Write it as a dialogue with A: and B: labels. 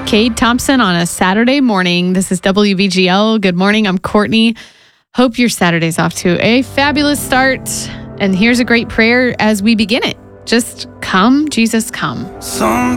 A: Cade Thompson on a Saturday morning. This is WVGL. Good morning. I'm Courtney. Hope your Saturday's off to a fabulous start. And here's a great prayer as we begin it. Just come, Jesus, come.
B: Sometimes